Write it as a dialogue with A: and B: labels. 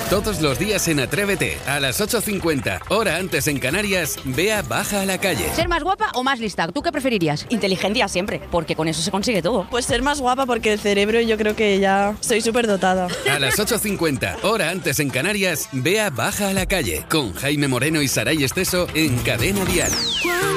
A: Todos los días en Atrévete, a las 8:50, hora antes en Canarias, Bea baja a la calle.
B: ¿Ser más guapa o más lista? ¿Tú qué preferirías?
C: Inteligencia siempre, porque con eso se consigue todo.
D: Pues ser más guapa, porque el cerebro yo creo que ya estoy súper dotada.
A: A las 8:50, hora antes en Canarias, Bea baja a la calle, con Jaime Moreno y Saray Esteso en Cadena Dial.